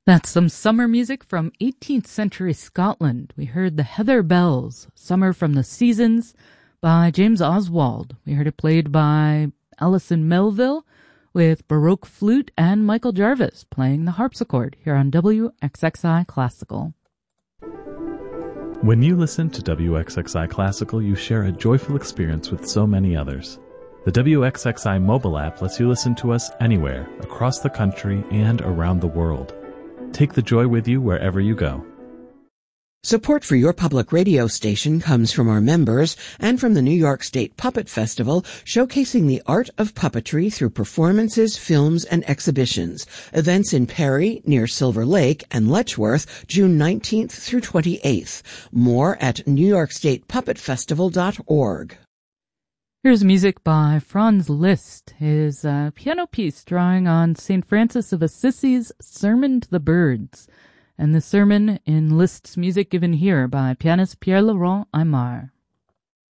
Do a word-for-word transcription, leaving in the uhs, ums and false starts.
That's some summer music from eighteenth century Scotland. We heard the Heather Bells, Summer from the Seasons, by James Oswald. We heard it played by Alison Melville with Baroque flute and Michael Jarvis playing the harpsichord here on W X X I Classical. When you listen to W X X I Classical, you share a joyful experience with so many others. The W X X I mobile app lets you listen to us anywhere, across the country and around the world. Take the joy with you wherever you go. Support for your public radio station comes from our members and from the New York State Puppet Festival, showcasing the art of puppetry through performances, films, and exhibitions. Events in Perry, near Silver Lake, and Letchworth, June nineteenth through twenty-eighth. More at new york state puppet festival dot org. Here's music by Franz Liszt, his uh, piano piece drawing on Saint Francis of Assisi's Sermon to the Birds, and the sermon in Liszt's music given here by pianist Pierre-Laurent Aimard.